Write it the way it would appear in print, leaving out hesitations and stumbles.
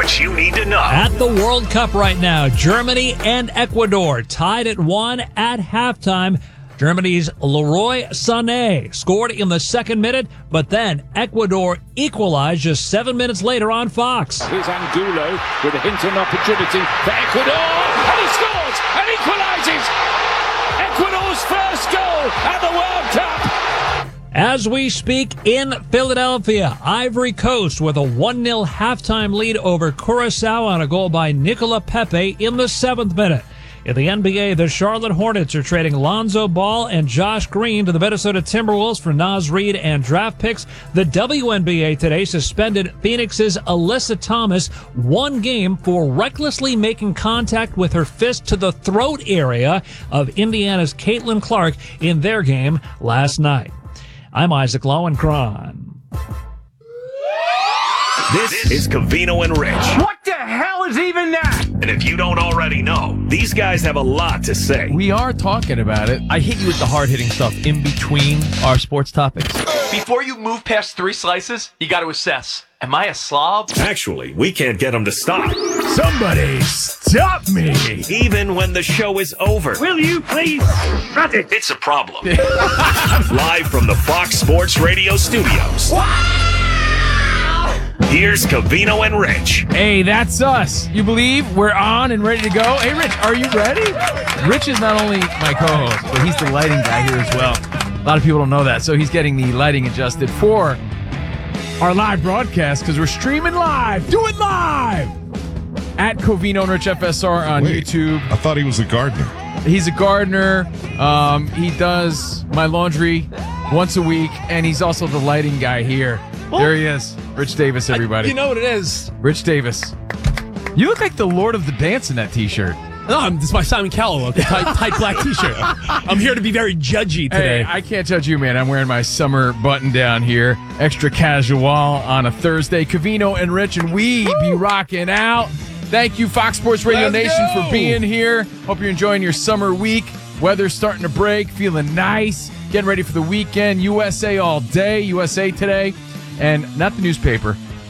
what you need to know. At the World Cup right now, Germany and Ecuador tied at 1 at halftime. Germany's Leroy Sané scored in the second minute, but then Ecuador equalized just 7 minutes later on Fox. Here's Angulo with a hint of an opportunity for Ecuador, and he scores and equalises. Ecuador's first goal at the World Cup. As we speak in Philadelphia, Ivory Coast with a 1-0 halftime lead over Curaçao on a goal by Nicola Pepe in the 7th minute. In the NBA, the Charlotte Hornets are trading Lonzo Ball and Josh Green to the Minnesota Timberwolves for Naz Reid and draft picks. The WNBA today suspended Phoenix's Alyssa Thomas 1 game for recklessly making contact with her fist to the throat area of Indiana's Caitlin Clark in their game last night. I'm Isaac Lowenkron. This is Covino and Rich. What the hell is even that? And if you don't already know, these guys have a lot to say. We are talking about it. I hit you with the hard-hitting stuff in between our sports topics. Before you move past 3 slices, you got to assess. Am I a slob? Actually, we can't get them to stop. Somebody stop me! Even when the show is over. Will you please shut it? It's a problem. Live from the Fox Sports Radio studios. Here's Covino and Rich. Hey, that's us. You believe we're on and ready to go? Hey, Rich, are you ready? Rich is not only my co-host, but he's the lighting guy here as well. A lot of people don't know that, so he's getting the lighting adjusted for our live broadcast because we're streaming live. Do it live! At Covino and Rich FSR on YouTube. I thought he was a gardener. He's a gardener. He does my laundry once a week, and he's also the lighting guy here. There he is. Rich Davis, everybody. You know what it is? Rich Davis. You look like the Lord of the Dance in that T-shirt. No, this is my Simon Cowell tight black T-shirt. I'm here to be very judgy today. Hey, I can't judge you, man. I'm wearing my summer button down here. Extra casual on a Thursday. Covino and Rich, and we be rocking out. Thank you, Fox Sports Radio Nation, for being here. Hope you're enjoying your summer week. Weather's starting to break, feeling nice. Getting ready for the weekend. USA all day. USA Today. And not the newspaper,